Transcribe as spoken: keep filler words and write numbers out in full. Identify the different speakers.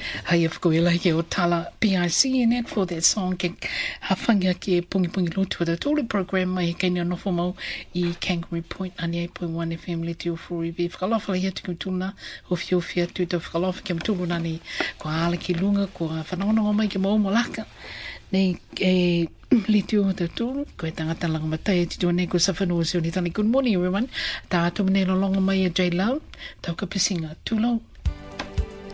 Speaker 1: Hai of Goila here o Tala P I C in it for that song ke hawhangia ke pungi pungi lotu the tolu program mai ke ni anofo mau I Kangaroo Point ninety-eight point one F M le te ufuri vi whakalofa hia tuku tuna o whiofia tu te whakalofa ke mtulu nani ko ala ki lunga ko whanaonga mai ke mau molaka nei e Litu o te tūru, koe tangata langa matai e titua nei ko sawhanua seo ni tani. Good morning everyone. Tā ato mene lo longa mai a J Lau, tau ka pisinga tūlau.